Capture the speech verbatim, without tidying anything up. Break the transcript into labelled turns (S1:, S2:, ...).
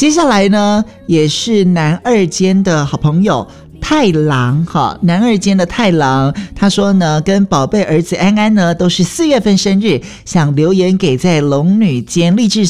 S1: 接下来呢，也是男二间的好朋友太郎哈，男二间的太郎，他说呢，跟宝贝儿子安安呢都是四月份生日，想留言给在龙女间励志